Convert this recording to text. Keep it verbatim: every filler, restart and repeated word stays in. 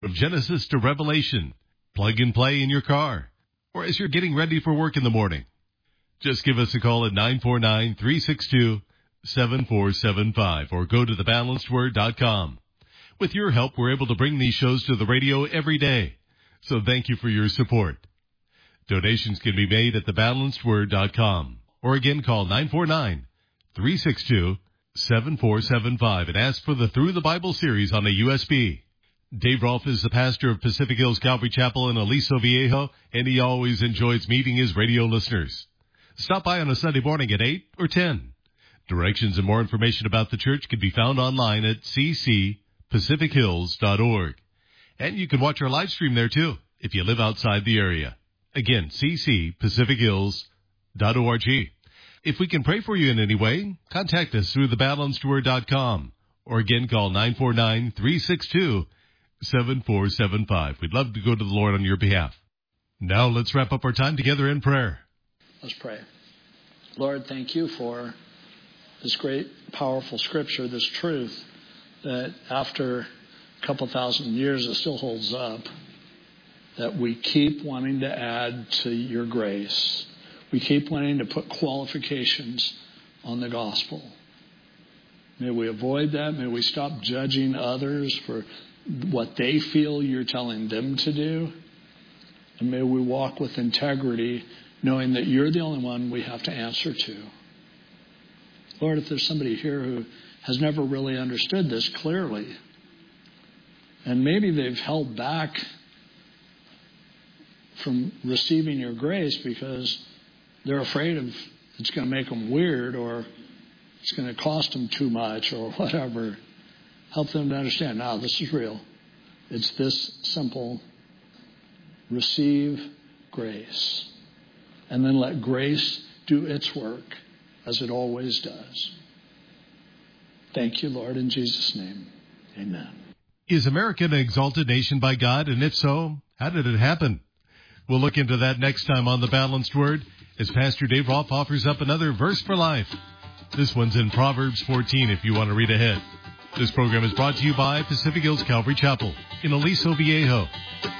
From Genesis to Revelation, plug and play in your car, or as you're getting ready for work in the morning. Just give us a call at nine four nine, three six two, seven four seven five or go to the balanced word dot com. With your help, we're able to bring these shows to the radio every day. So thank you for your support. Donations can be made at the balanced word dot com or again call nine four nine, three six two, seven four seven five and ask for the Through the Bible series on a U S B. Dave Rolfe is the pastor of Pacific Hills Calvary Chapel in Aliso Viejo, and he always enjoys meeting his radio listeners. Stop by on a Sunday morning at eight or ten. Directions and more information about the church can be found online at c c pacific hills dot org. And you can watch our live stream there, too, if you live outside the area. Again, c c pacific hills dot org. If we can pray for you in any way, contact us through the balanced word dot com or again call nine four nine, three six two, seven four seven five. We'd love to go to the Lord on your behalf. Now let's wrap up our time together in prayer. Let's pray. Lord, thank you for this great, powerful scripture, this truth that after a couple thousand years it still holds up, that we keep wanting to add to your grace. We keep wanting to put qualifications on the gospel. May we avoid that. May we stop judging others for what they feel you're telling them to do. And may we walk with integrity, knowing that you're the only one we have to answer to. Lord, if there's somebody here who has never really understood this clearly, and maybe they've held back from receiving your grace because they're afraid of it's going to make them weird or it's going to cost them too much or whatever, help them to understand, now this is real. It's this simple. Receive grace. And then let grace do its work as it always does. Thank you, Lord, in Jesus' name. Amen. Is America an exalted nation by God? And if so, how did it happen? We'll look into that next time on The Balanced Word as Pastor Dave Rolfe offers up another verse for life. This one's in Proverbs fourteen if you want to read ahead. This program is brought to you by Pacific Hills Calvary Chapel in Aliso Viejo.